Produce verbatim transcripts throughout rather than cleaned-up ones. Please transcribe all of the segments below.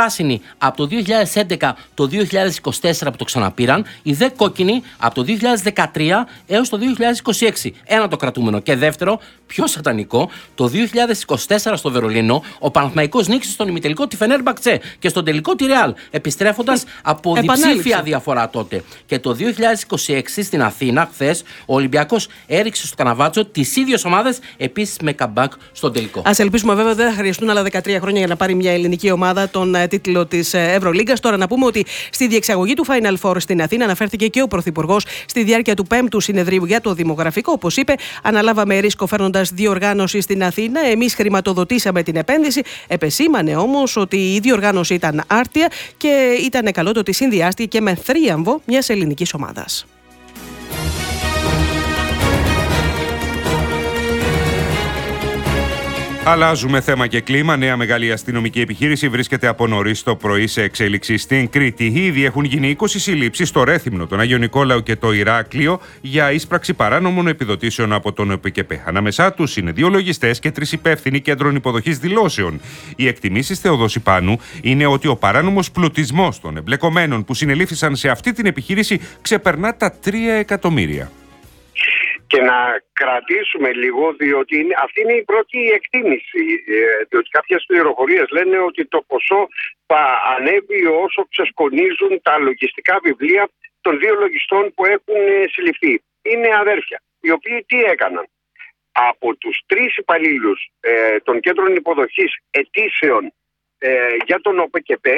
πράσινοι από το δύο χιλιάδες έντεκα το δύο χιλιάδες είκοσι τέσσερα που το ξαναπήραν, οι δε κόκκινοι από το δύο χιλιάδες δεκατρία έως το δύο χιλιάδες είκοσι έξι. Ένα το κρατούμενο. Και δεύτερο, πιο σατανικό, το δύο χιλιάδες είκοσι τέσσερα στο Βερολίνο, ο Παναθηναϊκός νίκησε στον ημιτελικό τη Φενέρμπαχτσε και στον τελικό τη Ρεάλ, επιστρέφοντας από διψήφια διαφορά τότε. Και το δύο χιλιάδες είκοσι έξι στην Αθήνα, χθες, ο Ολυμπιακός έριξε στο Καναβάτσο τις ίδιες ομάδες, επίσης με comeback στον τελικό. Ας ελπίσουμε βέβαια δεν θα χρειαστούν άλλα δεκατρία χρόνια για να πάρει μια ελληνική ομάδα τον uh, τίτλο της uh, Ευρωλίγκας. Τώρα να πούμε ότι στη διεξαγωγή του Final Four στην Αθήνα αναφέρθηκε και ο Πρωθυπουργός στη διάρκεια του πέμπτου συνεδρίου για το δημογραφικό. Όπως είπε, αναλάβαμε ρίσκο φέρνοντας διοργάνωση στην Αθήνα. Εμείς χρηματοδοτήσαμε την επένδυση. Επεσήμανε όμως ότι η διοργάνωση ήταν άρτια και ήταν καλό το ότι συνδυάστηκε και με θρίαμβο μιας ελληνικής ομάδας. Αλλάζουμε θέμα και κλίμα. Νέα μεγάλη αστυνομική επιχείρηση βρίσκεται από νωρίς το πρωί σε εξέλιξη στην Κρήτη. Ήδη έχουν γίνει είκοσι συλλήψεις στο Ρέθυμνο, τον Άγιο Νικόλαο και το Ηράκλειο για ίσπραξη παράνομων επιδοτήσεων από τον ΟΠΚΠ. Ανάμεσά τους είναι δύο λογιστές και τρεις υπεύθυνοι κέντρων υποδοχής δηλώσεων. Οι εκτιμήσεις Θεοδόση Πάνου είναι ότι ο παράνομος πλουτισμός των εμπλεκομένων που συνελήφθησαν σε αυτή την επιχείρηση ξεπερνά τα τρία εκατομμύρια. Και να κρατήσουμε λίγο, διότι είναι, αυτή είναι η πρώτη εκτίμηση. Ε, διότι κάποιες πληροφορίες λένε ότι το ποσό θα ανέβει όσο ξεσκονίζουν τα λογιστικά βιβλία των δύο λογιστών που έχουν ε, συλληφθεί. Είναι αδέρφια, οι οποίοι τι έκαναν. Από τους τρεις υπαλλήλους ε, των κέντρων υποδοχής αιτήσεων ε, για τον ΟΠΚΠ,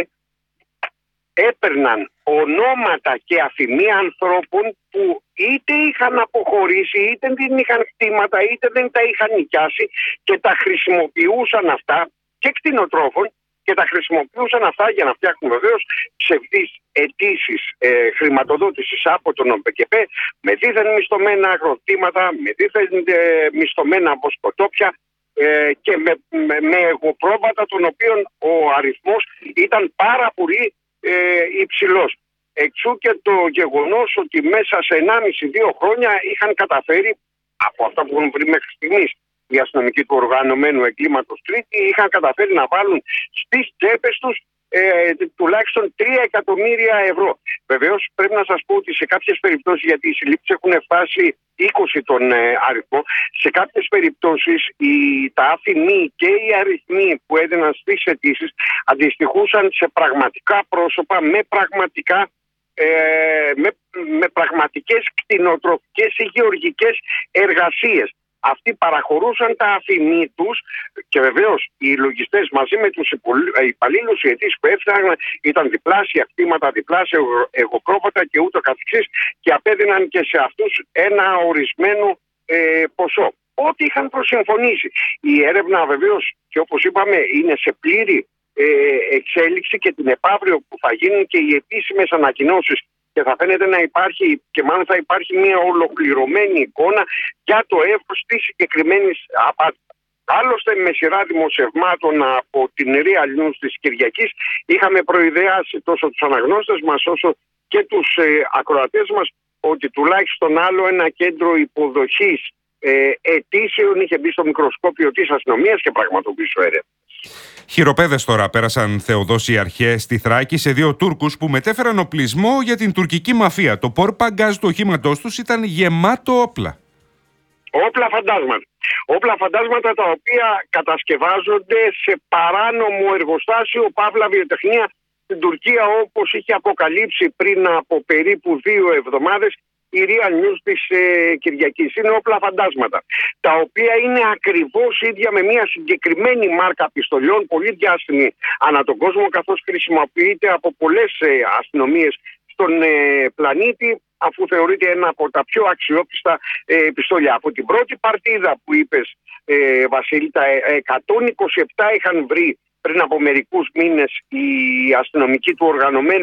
έπαιρναν ονόματα και αφημία ανθρώπων που είτε είχαν αποχωρήσει, είτε δεν είχαν κτήματα, είτε δεν τα είχαν νοικιάσει και τα χρησιμοποιούσαν αυτά, και κτηνοτρόφων, και τα χρησιμοποιούσαν αυτά για να φτιάχνουν βεβαίως ψευδείς αιτήσεις ε, χρηματοδότησης από τον ΟΠΚΠ με δίθεν μισθωμένα αγροκτήματα, με δίθεν ε, μισθωμένα βοσκοτόπια ε, και με, με, με εγωπρόβατα των οποίων ο αριθμός ήταν πάρα πολύ Ε, υψηλός. Εξού και το γεγονός ότι μέσα σε ενάμιση με δύο χρόνια είχαν καταφέρει, από αυτά που έχουν βρει μέχρι στιγμής οι αστυνομικοί του οργανωμένου εγκλήματος Κρήτη, είχαν καταφέρει να βάλουν στις τσέπες τους ε, τουλάχιστον τρία εκατομμύρια ευρώ. Βεβαίως πρέπει να σας πω ότι σε κάποιες περιπτώσεις, γιατί οι συλλήψεις έχουν φτάσει είκοσι τον ε, αριθμό, σε κάποιες περιπτώσεις οι, τα αφημί και οι αριθμοί που έδιναν στις αιτήσεις αντιστοιχούσαν σε πραγματικά πρόσωπα με πραγματικά ε, με, με πραγματικές κτηνοτροφικές ή γεωργικές εργασίες. Αυτοί παραχωρούσαν τα αφημί τους και βεβαίως οι λογιστές μαζί με τους υπαλλήλους, οι αιτήσεις που έφταναν ήταν διπλάσια κτήματα, διπλάσια εγωπρόβατα και ούτω καθεξής, και απέδιναν και σε αυτούς ένα ορισμένο ε, ποσό. Ό,τι είχαν προσυμφωνήσει. Η έρευνα βεβαίως, και όπως είπαμε, είναι σε πλήρη ε, εξέλιξη και την επαύριο που θα γίνουν και οι επίσημες ανακοινώσεις και θα φαίνεται να υπάρχει, και μάλλον θα υπάρχει μια ολοκληρωμένη εικόνα για το εύρος της συγκεκριμένης απάτης. Άλλωστε, με σειρά δημοσιευμάτων από την Real News της Κυριακής είχαμε προειδεάσει τόσο τους αναγνώστες μας όσο και τους ε, ακροατές μας ότι τουλάχιστον άλλο ένα κέντρο υποδοχής ε, αιτήσεων είχε μπει στο μικροσκόπιο της αστυνομίας και πραγματοποιήσει έρευνα. Χειροπέδες τώρα πέρασαν, Θεοδόση, οι αρχές στη Θράκη σε δύο Τούρκους που μετέφεραν οπλισμό για την τουρκική μαφία. Το πορπαγκάζ του οχήματός τους ήταν γεμάτο όπλα. Όπλα φαντάσματα. Όπλα φαντάσματα τα οποία κατασκευάζονται σε παράνομο εργοστάσιο, παύλα βιοτεχνία, στην Τουρκία, όπως είχε αποκαλύψει πριν από περίπου δύο εβδομάδες η Real News της ε, Κυριακής. Είναι όπλα φαντάσματα, τα οποία είναι ακριβώς ίδια με μια συγκεκριμένη μάρκα πιστολιών, πολύ διάσημη ανά τον κόσμο, καθώς χρησιμοποιείται από πολλές ε, αστυνομίες στον ε, πλανήτη, αφού θεωρείται ένα από τα πιο αξιόπιστα ε, πιστόλια. Από την πρώτη παρτίδα που είπες, ε, Βασίλη, τα εκατόν είκοσι επτά είχαν βρει πριν από μερικούς μήνες οι αστυνομικοί του οργανωμένου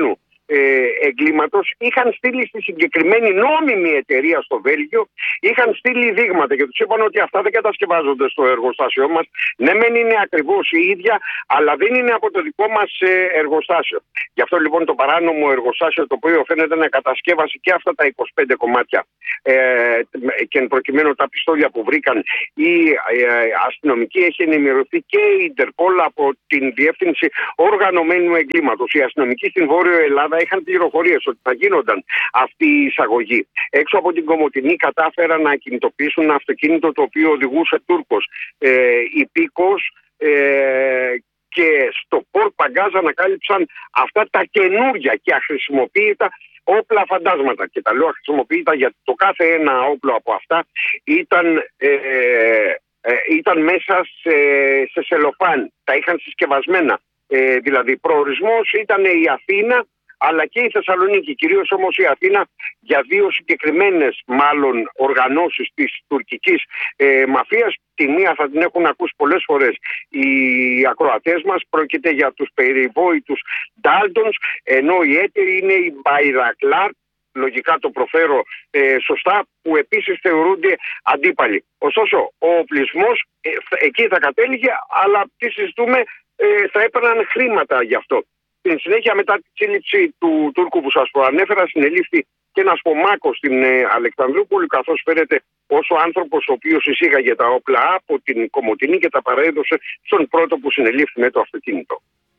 ε, εγκλήματος, είχαν στείλει στη συγκεκριμένη νόμιμη εταιρεία στο Βέλγιο, είχαν στείλει δείγματα και τους είπαν ότι αυτά δεν κατασκευάζονται στο εργοστάσιο μας. Ναι, μεν είναι ακριβώς η ίδια, αλλά δεν είναι από το δικό μας ε, εργοστάσιο. Γι' αυτό λοιπόν το παράνομο εργοστάσιο, το οποίο φαίνεται να κατασκεύασε και αυτά τα είκοσι πέντε κομμάτια ε, και εν προκειμένου τα πιστόλια που βρήκαν οι ε, αστυνομικοί, έχει ενημερωθεί και η Ιντερπόλ από την Διεύθυνση Οργανωμένου Εγκλήματος. Οι αστυνομικοί στην Βόρειο Ελλάδα είχαν πληροφορίες ότι θα γίνονταν αυτή η εισαγωγή. Έξω από την Κομοτηνή κατάφεραν να κινητοποιήσουν ένα αυτοκίνητο το οποίο οδηγούσε Τούρκος ε, υπήκος ε, και στο Πορτ Παγκάζ ανακάλυψαν αυτά τα καινούργια και αχρησιμοποίητα όπλα φαντάσματα. Και τα λέω αχρησιμοποίητα γιατί το κάθε ένα όπλο από αυτά ήταν, ε, ε, ήταν μέσα σε, σε σελοφάν. Τα είχαν συσκευασμένα. Ε, δηλαδή προορισμός ήταν η Αθήνα αλλά και η Θεσσαλονίκη, κυρίως όμως η Αθήνα, για δύο συγκεκριμένες μάλλον οργανώσεις της τουρκικής ε, μαφίας. Τη μία θα την έχουν ακούσει πολλές φορές οι ακροατές μας, πρόκειται για τους περιβόητους Ντάλτονς, ενώ η έτερη είναι η Μπαϊρακλάρ, λογικά το προφέρω ε, σωστά, που επίσης θεωρούνται αντίπαλοι. Ωστόσο, ο οπλισμός ε, εκεί θα κατέληγε, αλλά τι συζητούμε, ε, θα έπαιρναν χρήματα γι' αυτό. Στην συνέχεια, μετά τη σύλληψη του Τούρκου που σας προανέφερα, συνελήφθη και ένας Πομάκος στην ε, Αλεξανδρούπολη, καθώς φέρεται ως ο άνθρωπος ο οποίος εισήγαγε τα όπλα από την Κομοτηνή και τα παρέδωσε στον πρώτο που συνελήφθη με το αυτοκίνητο.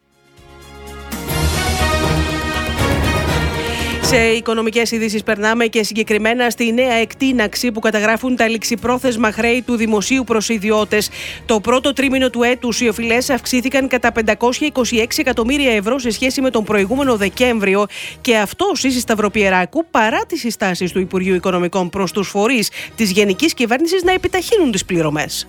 Σε οικονομικές ειδήσεις περνάμε και συγκεκριμένα στη νέα εκτείναξη που καταγράφουν τα ληξιπρόθεσμα χρέη του δημοσίου προς ιδιώτες. Το πρώτο τρίμηνο του έτους οι οφειλές αυξήθηκαν κατά πεντακόσια είκοσι έξι εκατομμύρια ευρώ σε σχέση με τον προηγούμενο Δεκέμβριο, και αυτό Σύση Σταυροπιεράκου παρά τις συστάσεις του Υπουργείου Οικονομικών προς τους φορείς της Γενικής Κυβέρνησης να επιταχύνουν τις πληρωμές.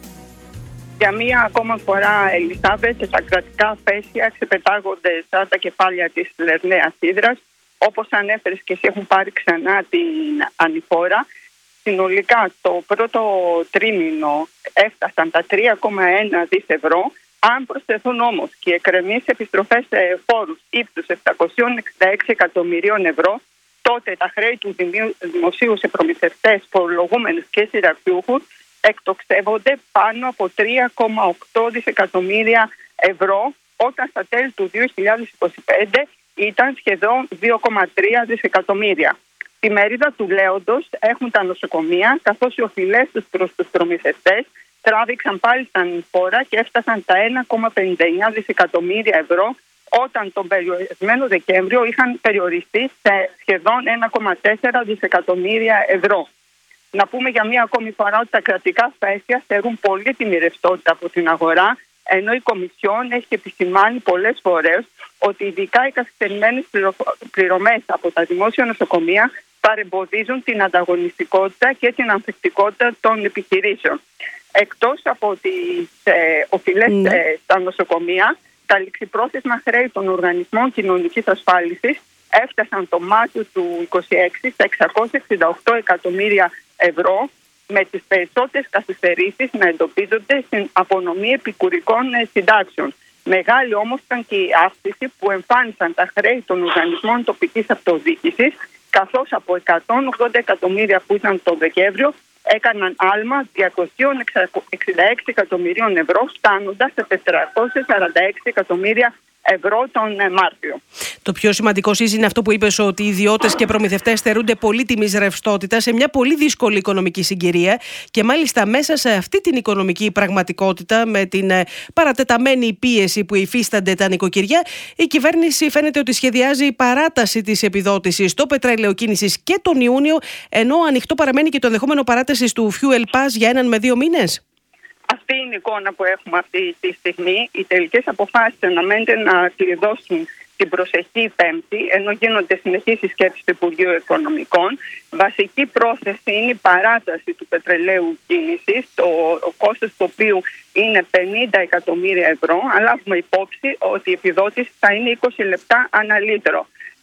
Για μία ακόμα φορά, Ελισάβετ, τα κρατικά φέσια ξεπετάγονται στα τα κεφάλια της Λερναίας Ύδρας. Όπως ανέφερες και εσύ, έχουν πάρει ξανά την ανηφόρα. Συνολικά το πρώτο τρίμηνο έφτασαν τα τρία κόμμα ένα δις ευρώ. Αν προσθεθούν όμως και οι εκκρεμείς επιστροφές σε φόρους ύψους επτακόσια εξήντα έξι εκατομμυρίων ευρώ, τότε τα χρέη του δημοσίου σε προμηθευτές, φορολογούμενους και συνταξιούχους εκτοξεύονται πάνω από τρία κόμμα οκτώ δισεκατομμύρια ευρώ, όταν στα τέλη του δύο χιλιάδες είκοσι πέντε ήταν σχεδόν δύο κόμμα τρία δισεκατομμύρια. Τη μερίδα του λέοντος έχουν τα νοσοκομεία, καθώς οι οφειλές τους προς τους προμηθευτές τράβηξαν πάλι στα ανηφόρα και έφτασαν τα ένα κόμμα πενήντα εννέα δισεκατομμύρια ευρώ, όταν τον περιορισμένο Δεκέμβριο είχαν περιοριστεί σε σχεδόν ένα κόμμα τέσσερα δισεκατομμύρια ευρώ. Να πούμε για μία ακόμη φορά ότι τα κρατικά φέσια στερούν πολύτιμη ρευστότητα από την αγορά, ενώ η Κομισιόν έχει επισημάνει πολλές φορές ότι ειδικά οι καθυστερημένες πληρωμές από τα δημόσια νοσοκομεία παρεμποδίζουν την ανταγωνιστικότητα και την ανθεκτικότητα των επιχειρήσεων. Εκτός από τις ε, οφειλές mm. ε, στα νοσοκομεία, τα ληξιπρόθεσμα χρέη των οργανισμών κοινωνικής ασφάλισης έφτασαν το Μάρτιο του είκοσι έξι στα εξακόσια εξήντα οκτώ εκατομμύρια ευρώ, με τις περισσότερες καθυστερήσεις να εντοπίζονται στην απονομή επικουρικών συντάξεων. Μεγάλη όμως ήταν και η αύξηση που εμφάνισαν τα χρέη των οργανισμών τοπικής αυτοδιοίκησης, καθώς από εκατόν ογδόντα εκατομμύρια που ήταν το Δεκέμβριο έκαναν άλμα διακόσια εξήντα έξι εκατομμυρίων ευρώ, φτάνοντας σε τετρακόσια σαράντα έξι εκατομμύρια ευρώ τον Μάρτιο. Το πιο σημαντικό είναι αυτό που είπες, ότι οι ιδιώτες και προμηθευτές στερούνται πολύτιμης ρευστότητα σε μια πολύ δύσκολη οικονομική συγκυρία, και μάλιστα μέσα σε αυτή την οικονομική πραγματικότητα, με την παρατεταμένη πίεση που υφίστανται τα νοικοκυριά, η κυβέρνηση φαίνεται ότι σχεδιάζει παράταση της επιδότησης στο πετρέλαιο κίνησης και τον Ιούνιο, ενώ ανοιχτό παραμένει και το ενδεχόμενο παράτασης του Fuel Pass για έναν με δύο μήνες. Αυτή είναι η εικόνα που έχουμε αυτή τη στιγμή. Οι τελικές αποφάσεις αναμένεται να κλειδώσουν την προσεχή Πέμπτη, ενώ γίνονται συνεχείς συσκέψεις του Υπουργείου Οικονομικών. Βασική πρόθεση είναι η παράταση του πετρελαίου κίνησης, το ο κόστος του οποίου είναι πενήντα εκατομμύρια ευρώ, αλλά έχουμε υπόψη ότι η επιδότηση θα είναι είκοσι λεπτά ανά λίτρο.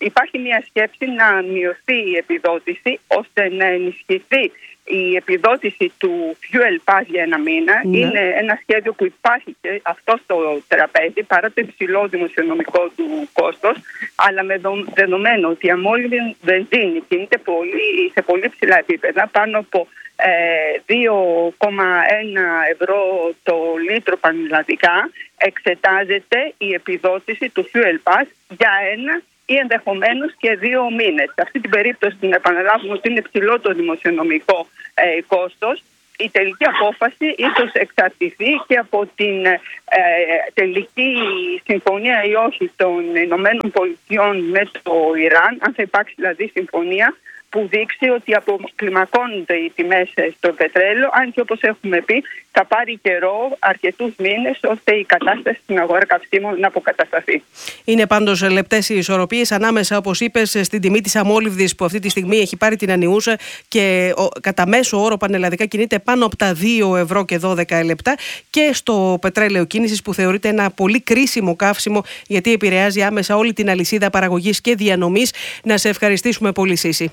υπάρχει μια σκέψη να μειωθεί η επιδότηση ώστε να ενισχυθεί η επιδότηση του Fuel Pass για ένα μήνα. Ναι. Είναι ένα σχέδιο που υπάρχει και αυτό στο τραπέζι παρά το υψηλό δημοσιονομικό του κόστος, αλλά με δεδομένο ότι η αμόλυβη βενζίνη κινείται πολύ, σε πολύ ψηλά επίπεδα, πάνω από ε, δύο κόμμα ένα ευρώ το λίτρο πανελλαδικά, εξετάζεται η επιδότηση του Fuel Pass για ένα ή ενδεχομένως και δύο μήνες. Σε αυτή την περίπτωση, να επαναλάβουμε ότι είναι ψηλό το δημοσιονομικό ε, κόστος, η τελική απόφαση ίσως εξαρτηθεί και από την ε, τελική συμφωνία ή όχι των Ηνωμένων Πολιτειών με το Ιράν, αν θα υπάρξει δηλαδή συμφωνία που δείξει ότι αποκλιμακώνονται οι τιμές στο πετρέλαιο, αν και όπως έχουμε πει θα πάρει καιρό, αρκετούς μήνες, ώστε η κατάσταση στην αγορά καυσίμων να αποκατασταθεί. Είναι πάντως λεπτές οι ισορροπίες ανάμεσα, όπως είπες, στην τιμή της αμόλυβδης που αυτή τη στιγμή έχει πάρει την ανιούσα και ο, κατά μέσο όρο πανελλαδικά κινείται πάνω από τα δύο ευρώ και δώδεκα λεπτά, και στο πετρέλαιο κίνησης που θεωρείται ένα πολύ κρίσιμο καύσιμο γιατί επηρεάζει άμεσα όλη την αλυσίδα παραγωγής και διανομής. Να σε ευχαριστήσουμε πολύ, Σύση.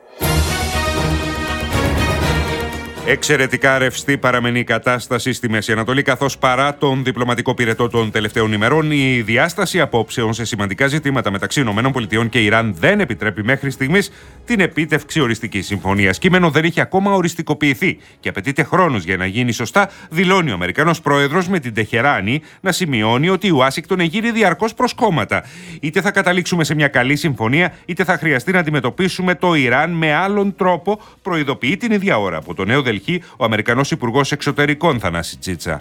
Εξαιρετικά ρευστή παραμένει η κατάσταση στη Μέση Ανατολή, καθώς παρά τον διπλωματικό πυρετό των τελευταίων ημερών, η διάσταση απόψεων σε σημαντικά ζητήματα μεταξύ ΗΠΑ και Ιράν δεν επιτρέπει μέχρι στιγμής την επίτευξη οριστικής συμφωνίας. Κείμενο δεν έχει ακόμα οριστικοποιηθεί και απαιτείται χρόνος για να γίνει σωστά, δηλώνει ο Αμερικανός πρόεδρος, με την Τεχεράνη να σημειώνει ότι η Ουάσιγκτον εγείρει διαρκώς προς κόμματα. Είτε θα καταλήξουμε σε μια καλή συμφωνία, είτε θα χρειαστεί να αντιμετωπίσουμε το Ιράν με άλλον τρόπο, προειδοποιεί την ίδια ώρα από το Νέο Δελχή ο Αμερικανός Υπουργός Εξωτερικών Θανάση Τσίτσα.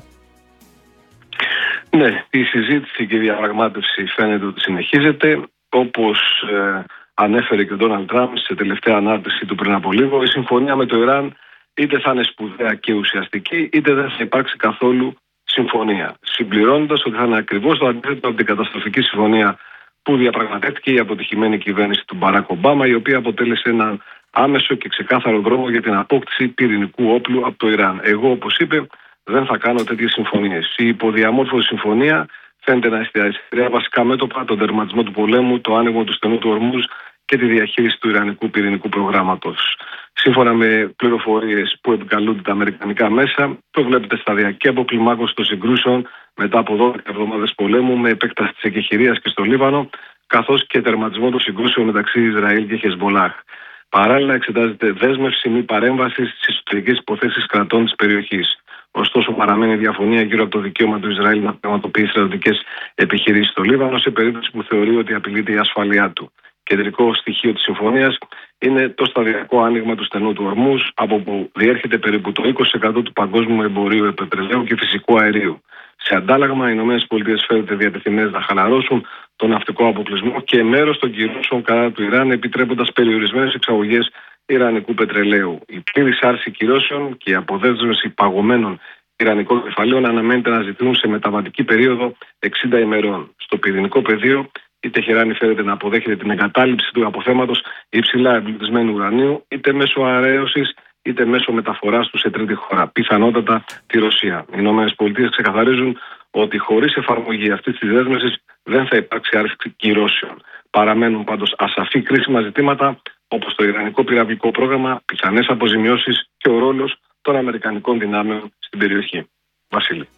Ναι, η συζήτηση και η διαπραγμάτευση φαίνεται ότι συνεχίζεται. Όπως ε, ανέφερε και ο Ντόναλντ Τραμπ σε τελευταία ανάρτηση του πριν από λίγο, η συμφωνία με το Ιράν είτε θα είναι σπουδαία και ουσιαστική, είτε δεν θα υπάρξει καθόλου συμφωνία. Συμπληρώνοντας ότι θα είναι ακριβώς το αντίθετο από την καταστροφική συμφωνία που διαπραγματεύτηκε η αποτυχημένη κυβέρνηση του Μπαράκ Ομπάμα, η οποία αποτέλεσε έναν άμεσο και ξεκάθαρο δρόμο για την απόκτηση πυρηνικού όπλου από το Ιράν. Εγώ, όπως είπε, δεν θα κάνω τέτοιες συμφωνίες. Η υποδιαμόρφωση συμφωνία φαίνεται να εστιάζει σε τρία βασικά μέτωπα: τον τερματισμό του πολέμου, το άνοιγμα του στενού του Ορμούζ και τη διαχείριση του Ιρανικού πυρηνικού προγράμματος. Σύμφωνα με πληροφορίες που επικαλούνται τα αμερικανικά μέσα, προβλέπεται σταδιακή αποκλιμάκωση των συγκρούσεων μετά από δώδεκα εβδομάδες πολέμου, με επέκταση της εκεχηρίας και στο Λίβανο, καθώς και τερματισμό των συγκρούσεων μεταξύ Ισραήλ και Χεσμολάχ. Παράλληλα, εξετάζεται δέσμευση μη παρέμβαση στις εσωτερικές υποθέσεις κρατών της περιοχής. Ωστόσο, παραμένει διαφωνία γύρω από το δικαίωμα του Ισραήλ να πραγματοποιήσει στρατιωτικές επιχειρήσεις στο Λίβανο, σε περίπτωση που θεωρεί ότι απειλείται η ασφάλειά του. Κεντρικό στοιχείο της συμφωνίας είναι το σταδιακό άνοιγμα του στενού του Ορμούζ, από όπου διέρχεται περίπου το είκοσι τοις εκατό του παγκόσμιου εμπορίου πετρελαίου και φυσικού αερίου. Σε αντάλλαγμα, οι ΗΠΑ φαίνονται διατεθειμένες να χαλαρώσουν τον ναυτικό αποκλεισμό και μέρος των κυρώσεων κατά του Ιράν, επιτρέποντας περιορισμένες εξαγωγές ιρανικού πετρελαίου. Η πλήρης άρση κυρώσεων και η αποδέσμευση παγωμένων ιρανικών κεφαλαίων αναμένεται να ζητούν σε μεταβατική περίοδο εξήντα ημερών. Στο πυρηνικό πεδίο, η Τεχεράνη φαίνεται να αποδέχεται την εγκατάλειψη του αποθέματος υψηλά εμπλουτισμένου ουρανίου, είτε μέσω αραίωσης είτε μέσω μεταφοράς του σε τρίτη χώρα, πιθανότατα τη Ρωσία. Οι ΗΠΑ ξεκαθαρίζουν ότι χωρίς εφαρμογή αυτής της δέσμευσης δεν θα υπάρξει άρση κυρώσεων. Παραμένουν πάντως ασαφή κρίσιμα ζητήματα, όπως το ιρανικό πυραυλικό πρόγραμμα, πιθανές αποζημιώσεις και ο ρόλος των αμερικανικών δυνάμεων στην περιοχή. Βασίλη.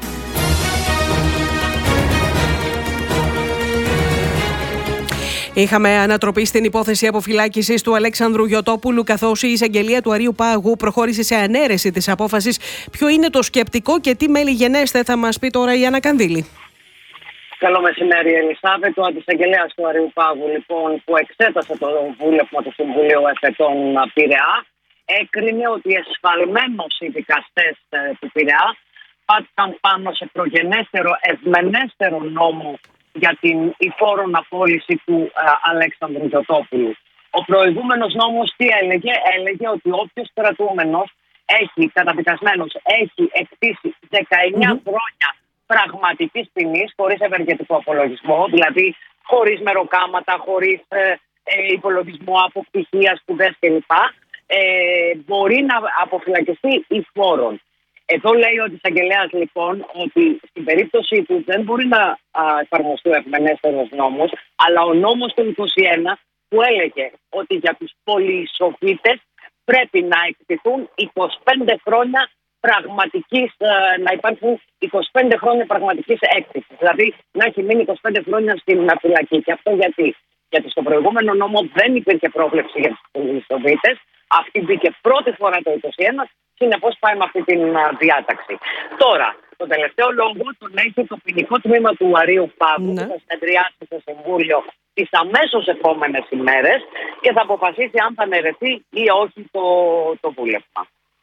Είχαμε ανατροπή στην υπόθεση αποφυλάκησης του Αλέξανδρου Γιωτόπουλου, καθώς η εισαγγελία του Αρείου Πάγου προχώρησε σε ανέρεση της απόφασης. Ποιο είναι το σκεπτικό και τι μέλη γενέστε, θα μας πει τώρα η Άννα Κανδύλη. Καλό μεσημέρι, Ελισάβετ. Ο αντισαγγελέας του Αρείου Πάγου, λοιπόν, που εξέτασε το βούλευμα του Συμβουλίου Εφετών Πειραιά, έκρινε ότι εσφαλμένως οι δικαστές του Πειραιά πάτησαν πάνω σε προγενέστερο, ευμενέστερο νόμο για την υφόρον απόλυση του ε, Αλέξανδρου Γιωτόπουλου. Ο προηγούμενος νόμος τι έλεγε? Έλεγε ότι όποιος κρατούμενος έχει, καταδικασμένος, έχει εκτίσει δεκαεννιά mm-hmm. χρόνια πραγματικής ποινής χωρίς ευεργετικό απολογισμό, δηλαδή χωρίς μεροκάματα, χωρίς ε, ε, υπολογισμό από πτυχία, σπουδές κλπ. Ε, μπορεί να αποφυλακιστεί υφόρον. Εδώ λέει ο εισαγγελέας λοιπόν ότι στην περίπτωση του δεν μπορεί να α, εφαρμοστεί ο ευμενέστερος νόμος, αλλά ο νόμος του είκοσι ένα που έλεγε ότι για τους πολυεισοφύτες πρέπει να εκτεθούν είκοσι πέντε χρόνια πραγματικής, να υπάρχουν είκοσι πέντε χρόνια πραγματικής έκθεσης. Δηλαδή να έχει μείνει είκοσι πέντε χρόνια στην φυλακή. Και αυτό γιατί? Γιατί στο προηγούμενο νόμο δεν υπήρχε πρόβλεψη για τους πολυεισοφύτες. Αυτή μπήκε πρώτη φορά το είκοσι ένα, συνεπώς πάει με αυτή την διάταξη. Τώρα, το τελευταίο λόγο τον έχει το ποινικό τμήμα του Αρείου Πάγου, ναι, που θα συνεδριάσει στο Συμβούλιο τις αμέσως επόμενες ημέρες και θα αποφασίσει αν θα αναιρεθεί ή όχι το, το βούλευμα.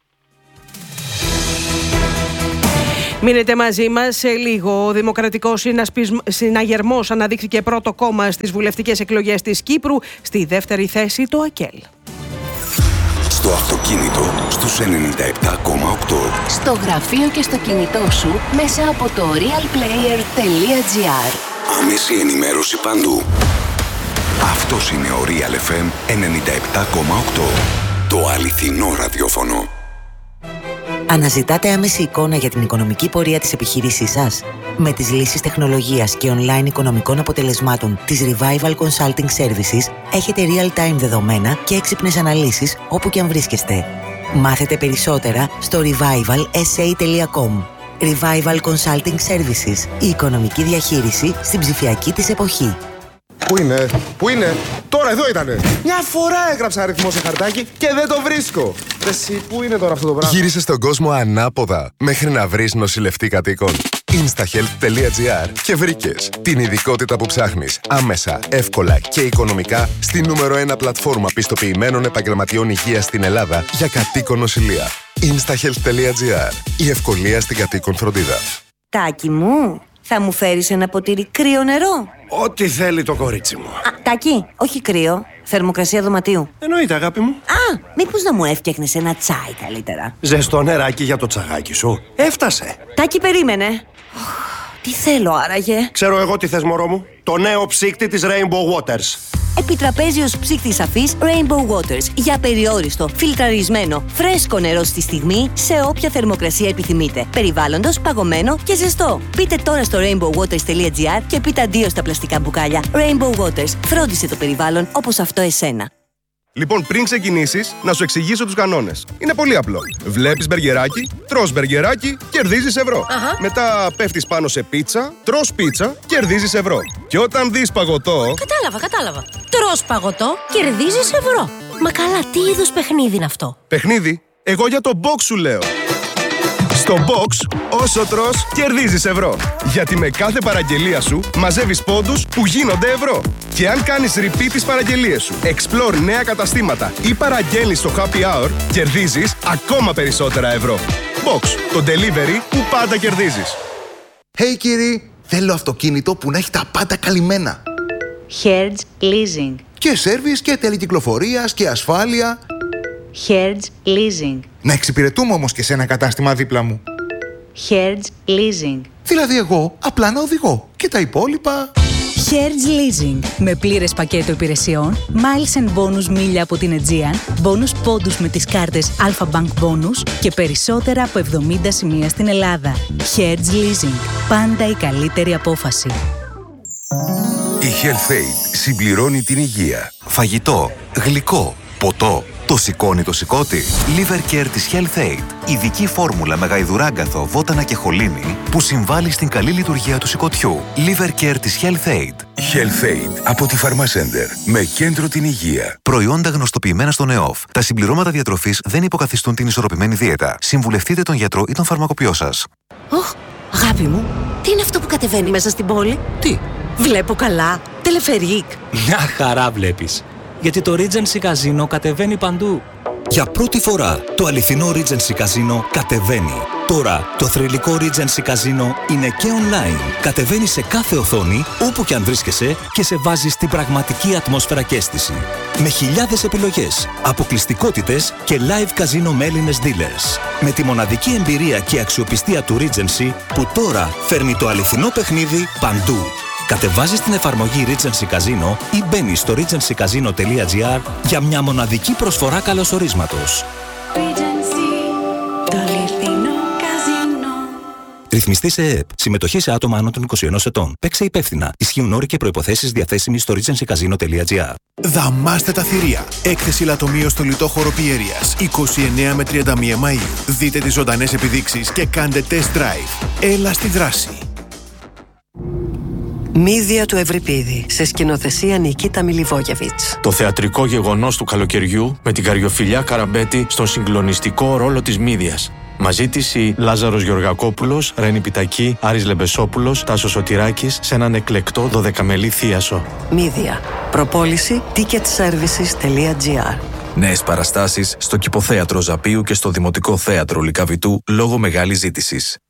Μείνετε μαζί μας σε λίγο. Ο Δημοκρατικός Συναγερμός αναδείχθηκε πρώτο κόμμα στις βουλευτικές εκλογές της Κύπρου. Στη δεύτερη θέση το ΑΚΕΛ. Στο αυτοκίνητο στους ενενήντα επτά κόμμα οκτώ. Στο γραφείο και στο κινητό σου μέσα από το realplayer τελεία gr. Άμεση ενημέρωση παντού. Αυτός είναι ο Real εφ εμ ενενήντα επτά κόμμα οκτώ. Το αληθινό ραδιόφωνο. Αναζητάτε άμεση εικόνα για την οικονομική πορεία της επιχείρησής σας? Με τις λύσεις τεχνολογίας και online οικονομικών αποτελεσμάτων της Revival Consulting Services έχετε real-time δεδομένα και έξυπνες αναλύσεις όπου και αν βρίσκεστε. Μάθετε περισσότερα στο revival s a τελεία com. Revival Consulting Services. Η οικονομική διαχείριση στην ψηφιακή της εποχή. Πού είναι, πού είναι, τώρα εδώ ήτανε. Μια φορά έγραψα αριθμό σε χαρτάκι και δεν το βρίσκω. Εσύ, πού είναι τώρα αυτό το πράγμα? Γύρισε στον κόσμο ανάποδα μέχρι να βρεις νοσηλευτή κατοίκων. instahealth τελεία gr και βρήκες την ειδικότητα που ψάχνεις άμεσα, εύκολα και οικονομικά στη νούμερο ένα πλατφόρμα πιστοποιημένων επαγγελματιών υγείας στην Ελλάδα για κατοίκον νοσηλεία. instahealth τελεία gr. Η ευκολία στην κατοίκον φροντίδα. Τάκη μου, θα μου φέρεις ένα ποτήρι κρύο νερό? Ό,τι θέλει το κορίτσι μου. Α, Τάκη, όχι κρύο. Θερμοκρασία δωματίου. Εννοείται, αγάπη μου. Α, μήπως να μου έφτιαχνες ένα τσάι καλύτερα? Ζεστό νεράκι για το τσαγάκι σου. Έφτασε. Τάκη, περίμενε. Τι θέλω άραγε? Ξέρω εγώ τι θες, μωρό μου. Το νέο ψύκτη της Rainbow Waters. Επιτραπέζιος ψύκτης αφής Rainbow Waters. Για περιόριστο, φιλτραρισμένο, φρέσκο νερό στη στιγμή, σε όποια θερμοκρασία επιθυμείτε. Περιβάλλοντος, παγωμένο και ζεστό. Μπείτε τώρα στο rainbow waters τελεία gr και πείτε αντίο στα πλαστικά μπουκάλια. Rainbow Waters. Φρόντισε το περιβάλλον όπως αυτό εσένα. Λοιπόν, πριν ξεκινήσεις, να σου εξηγήσω τους κανόνες. Είναι πολύ απλό. Βλέπεις μπεργκεράκι, τρως μπεργκεράκι, κερδίζεις ευρώ. Αχα. Μετά πέφτεις πάνω σε πίτσα, τρως πίτσα, κερδίζεις ευρώ. Και όταν δεις παγωτό... Κατάλαβα, κατάλαβα. Τρως παγωτό, κερδίζεις ευρώ. Μα καλά, τι είδους παιχνίδι είναι αυτό? Παιχνίδι? Εγώ για το box σου λέω. Στο box, όσο τρως, κερδίζεις ευρώ. Γιατί με κάθε παραγγελία σου μαζεύεις πόντους που γίνονται ευρώ. Και αν κάνεις repeat τις παραγγελίες σου, explore νέα καταστήματα ή παραγγέλνεις στο happy hour, κερδίζεις ακόμα περισσότερα ευρώ. Box, το delivery που πάντα κερδίζεις. Hey κύριοι, θέλω αυτοκίνητο που να έχει τα πάντα καλυμμένα. Hertz Leasing. Και σέρβις και τελεκυκλοφορίας και ασφάλεια. Hertz Leasing. Να εξυπηρετούμε όμως και σε ένα κατάστημα δίπλα μου. Hertz Leasing. Δηλαδή εγώ απλά να οδηγώ και τα υπόλοιπα... Hertz Leasing. Με πλήρες πακέτο υπηρεσιών, miles and bonus μίλια από την Aegean, bonus πόντους με τις κάρτες Alpha Bank Bonus και περισσότερα από εβδομήντα σημεία στην Ελλάδα. Hertz Leasing. Πάντα η καλύτερη απόφαση. Η HealthAid συμπληρώνει την υγεία. Φαγητό, γλυκό, ποτό. Το σηκώνει το σηκώτη. Liver Care της HealthAid. Ειδική φόρμουλα με γαϊδουράγκαθο, βότανα και χολίνη που συμβάλλει στην καλή λειτουργία του σηκωτιού. Liver Care της HealthAid. HealthAid από τη Pharmacenter. Με κέντρο την υγεία. Προϊόντα γνωστοποιημένα στον ΕΟΦ. Τα συμπληρώματα διατροφής δεν υποκαθιστούν την ισορροπημένη δίαιτα. Συμβουλευτείτε τον γιατρό ή τον φαρμακοποιό σας. Ωχ, αγάπη μου, τι είναι αυτό που κατεβαίνει μέσα στην πόλη? Τι? Βλέπω καλά. Τελεφερίκ. Μια χαρά βλέπεις. Γιατί το Regency Casino κατεβαίνει παντού. Για πρώτη φορά, το αληθινό Regency Casino κατεβαίνει. Τώρα, το θρυλικό Regency Casino είναι και online. Κατεβαίνει σε κάθε οθόνη, όπου και αν βρίσκεσαι και σε βάζει στην πραγματική ατμόσφαιρα και αίσθηση. Με χιλιάδες επιλογές, αποκλειστικότητες και live casino με Έλληνες dealers. Με τη μοναδική εμπειρία και αξιοπιστία του Regency, που τώρα φέρνει το αληθινό παιχνίδι παντού. Κατεβάζεις την εφαρμογή Regency Casino ή μπαίνεις στο regency casino τελεία gr για μια μοναδική προσφορά καλωσορίσματος. Regency, το αληθινό καζίνο. Ρυθμιστή σε ΕΕΠ. Συμμετοχή σε άτομα άνω των είκοσι ενός ετών. Παίξε υπεύθυνα. Ισχύουν όροι και προϋποθέσεις διαθέσιμοι στο regency casino τελεία gr. Δαμάστε τα θηρία. Έκθεση λατομείο στο λιτόχωρο Πιέρειας. είκοσι εννέα με τριάντα μία Μαΐου. Δείτε τις ζωντανές επιδείξεις και κάντε test drive. Έλα στη δράση. Μύδια του Ευρυπίδη, σε σκηνοθεσία Νικίτα Μιλιβόγεβιτς. Το θεατρικό γεγονός του καλοκαιριού με την Καριοφιλιά Καραμπέτη στον συγκλονιστικό ρόλο της Μύδιας. Μαζί της η Λάζαρος Γεωργακόπουλος, Ρένη Πιτακή, Άρης Λεμπεσόπουλος, Τάσος Σωτηράκης σε έναν εκλεκτό δωδεκαμελή θίασο. Μύδια. Προπόληση ticket services τελεία gr. Νέες παραστάσεις στο Κηποθέατρο Ζαπίου και στο Δημοτικό Θέατρο Λυκαβητού λόγω μεγάλης ζήτησης.